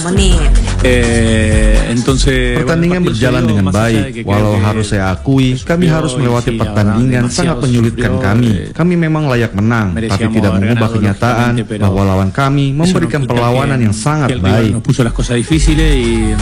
menit. Pertandingan berjalan dengan baik, walau harus saya akui, kami harus melewati pertandingan sangat menyulitkan kami. Kami memang layak menang, tapi tidak mengubah kenyataan bahwa lawan kami memberikan perlawanan yang sangat baik.